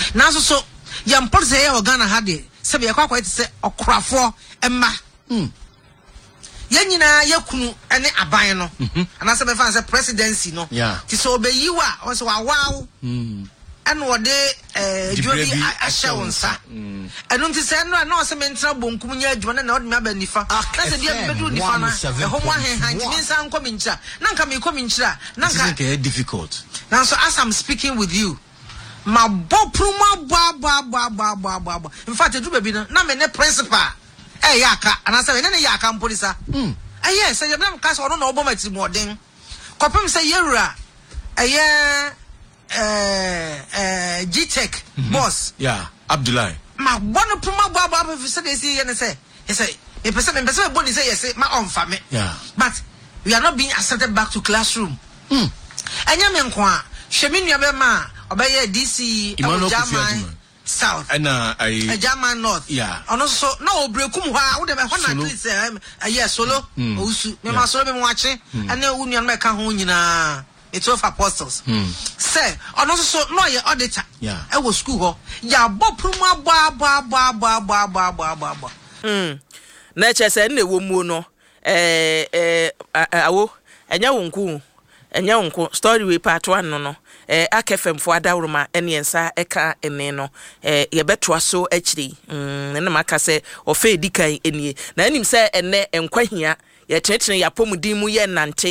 Now so yam put say Ghana had it. Sabi akwa it say okrafo emma. Yanyina yakunu ene aban no. And as a fan say presidency no. Ti so be yiwa o so wow. And what they Jobi Ashawonsa. And don't say no some mental bonkum nya adwuma na odme aba nifa. Na se dia bedu nifa na e ho wa hen nsa nko minchira. Na nka me ko minchira. Na nka difficult. Now so as I'm speaking with you, my bopruma ba. In fact, you baby na me ne principal. Yaka and I say ne yaka police. Yes, say dem case ono na obo mati modern. Kopem say yewura G-Tech boss. Yeah, Abdullahi. Ma bono puma ba say they see and say he say a person body say yes my own family. Yeah. But we are not being accepted back to classroom. Anya me nko a hwemi nua be ma obeye DC German South and German North. Yeah. Ono so na obrekum ho a wo de me ho na please solo osu me ma solo me mo ache ane wu nua me ka ho nyina. It's 12 apostles. Say, ono so no ye auditor. Yeah. E wo school ho. Ya bopruma ba. Na chese na ewo mu no. Awo enya wonku story we part 1 no akefem fo adawroma ene ensa eka ene no ye betwa so akiri na maka se ofe dikan enie na anim se ene enkwahia ye tenetene ya pomudin mu ye nante